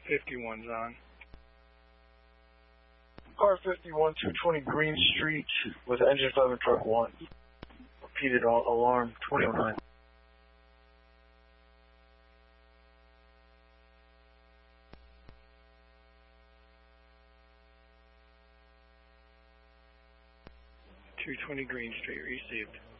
51's on. Car 51, 220 Green Street with engine 5 and truck 1. Repeated alarm 2009. Green Street received.